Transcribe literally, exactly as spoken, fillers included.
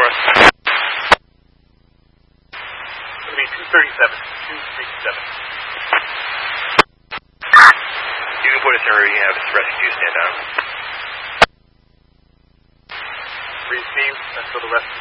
It'll be two thirty-seven. two thirty-seven. You can put us in where you have rescue two stand down. Receive until the rest